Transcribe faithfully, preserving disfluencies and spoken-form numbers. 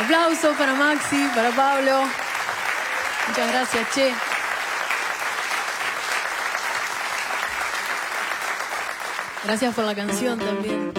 Aplauso para Maxi, para Pablo. Muchas gracias, che. Gracias por la canción también.